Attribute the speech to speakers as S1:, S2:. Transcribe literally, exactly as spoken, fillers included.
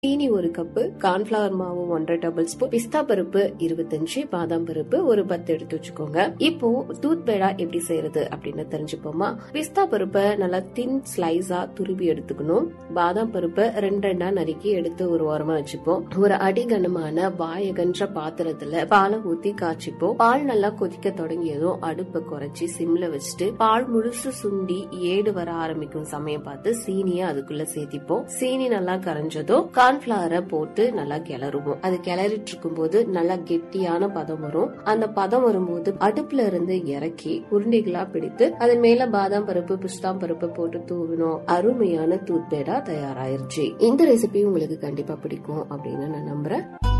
S1: சீனி ஒரு cup, cornflour மாவு ஒன்றரை டேபிள் ஸ்பூன், பிஸ்தா பருப்பு இருபத்தஞ்சு, பாதாம் பருப்பு ஒரு பத்து எடுத்து வச்சுக்கோங்க. இப்போ தூத் பேடா எப்படி செய்யறது அப்படின்னு தெரிஞ்சுப்போமா. பிஸ்தா பருப்பை நல்லா தின் ஸ்லைஸா துருவி எடுத்துக்கணும். பாதாம் பருப்பை ரெண்டு ரெண்டா நறுக்கி எடுத்து ஒரு ஓரமா வச்சுப்போம். ஒரு அடிகனமான வாயகன்ற பாத்திரத்துல பாலை ஊத்தி காய்ச்சிப்போம். பால் நல்லா கொதிக்க தொடங்கியதும் அடுப்பை குறைச்சி சிம்ல வச்சுட்டு பால் முழுசு சுண்டி ஏடு வர ஆரம்பிக்கும் சமயம் பார்த்து சீனியை அதுக்குள்ள சேர்த்திப்போம். சீனி நல்லா கரைஞ்சதும் கார்ன்ஃபிளவரை போட்டு நல்லா கிளறுவோம். அது கிளறிட்டு இருக்கும் போது நல்லா கெட்டியான பதம் வரும். அந்த பதம் வரும்போது அடுப்புல இருந்து இறக்கி உருண்டைகளா பிடித்து அதன் மேல பாதாம் பருப்பு, பிஸ்தா பருப்பு போட்டு தூவினோம். அருமையான தூத் பேடா தயாராயிருச்சு. இந்த ரெசிபி உங்களுக்கு கண்டிப்பா பிடிக்கும் அப்படின்னு நான் நம்புறேன்.